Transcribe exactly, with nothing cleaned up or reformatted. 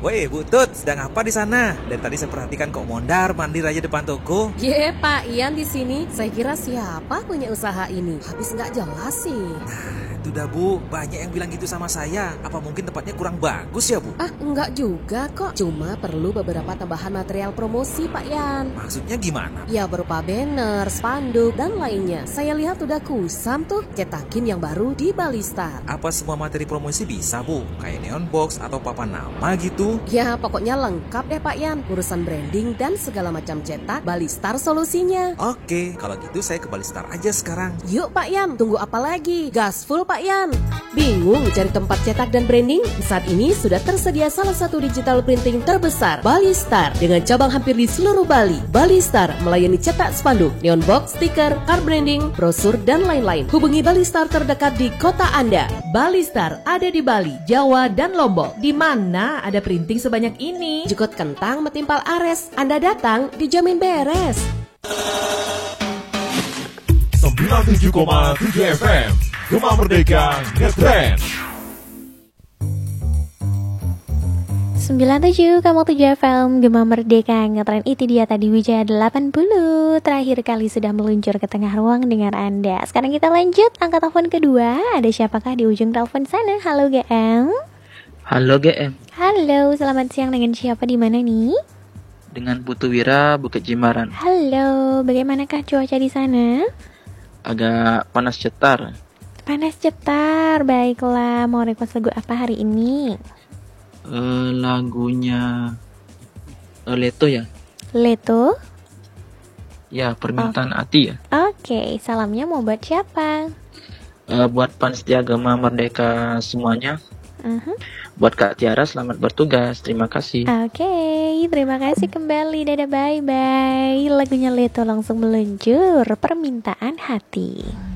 Woi, Bu Tut, sedang apa di sana? Dari tadi saya perhatikan kok mondar mandir aja depan toko. Ye, Pak Ian di sini. Saya kira siapa punya usaha ini? Habis nggak jelas sih. Nah, itu dah Bu, banyak yang bilang gitu sama saya. Apa mungkin tempatnya kurang bagus ya Bu? Ah, enggak juga kok. Cuma perlu beberapa tambahan material promosi, Pak Ian. Maksudnya gimana? Ya berupa banner, spanduk, dan lainnya. Saya lihat udah kusam tuh cetakin yang baru di Balistar. Apa semua materi promosi bisa Bu? Kayak neon box atau papan nama gitu? Ya pokoknya lengkap deh Pak Ian. Urusan branding dan segala macam cetak, Balistar solusinya. Oke, kalau gitu saya ke Balistar aja sekarang. Yuk Pak Ian, tunggu apa lagi? Gaspol Pak Ian. Bingung cari tempat cetak dan branding? Saat ini sudah tersedia salah satu digital printing terbesar, Balistar, dengan cabang hampir di seluruh Bali. Balistar melayani cetak spanduk, neon box, stiker, card branding, brosur, dan lain-lain. Hubungi Balistar terdekat di kota Anda. Balistar ada di Bali, Jawa, dan Lombok. Di mana ada printing sebanyak ini? Jukut kentang metimpal ares. Anda datang dijamin beres. sembilan puluh tujuh koma tujuh F M Gema Merdeka Ngetrend. sembilan puluh tujuh koma tujuh F M Gema Merdeka Ngetrend. Itu dia tadi Wijaya delapan puluh. Terakhir kali sudah meluncur ke tengah ruang dengar Anda. Sekarang kita lanjut angka telepon kedua. Ada siapakah di ujung telepon sana? Halo G M. Halo G M. Halo, selamat siang, dengan siapa di mana nih? Dengan Putu Wira, Bukit Jimbaran. Halo, bagaimanakah cuaca di sana? Agak panas cetar. Panas cetar, baiklah. Mau request lagu apa hari ini? Uh, lagunya uh, Leto ya? Leto? Ya, permintaan hati ya. Oke, salamnya mau buat siapa? Uh, buat panitia Gema Merdeka semuanya. Uh-huh. Buat Kak Tiara, selamat bertugas. Terima kasih. Oke, terima kasih kembali. Dadah, bye-bye. Lagunya Leto langsung meluncur, permintaan hati.